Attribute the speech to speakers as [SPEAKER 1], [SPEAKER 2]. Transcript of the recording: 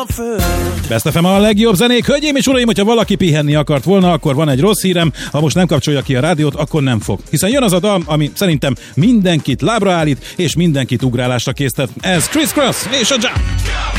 [SPEAKER 1] Best FM a legjobb zenék. Hölgyeim és uraim, hogyha valaki pihenni akart volna, akkor van egy rossz hírem. Ha most nem kapcsolja ki a rádiót, akkor nem fog. Hiszen jön az a dal, ami szerintem mindenkit lábra állít, és mindenkit ugrálásra késztet. Ez Criss Cross és a Jump.